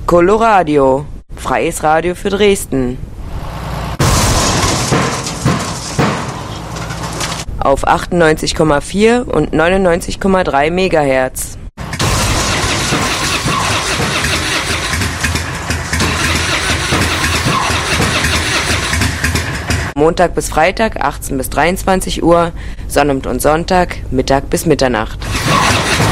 Coloradio, freies Radio für Dresden. Auf 98,4 und 99,3 Megahertz. Montag bis Freitag 18 bis 23 Uhr, Sonnabend und Sonntag Mittag bis Mitternacht.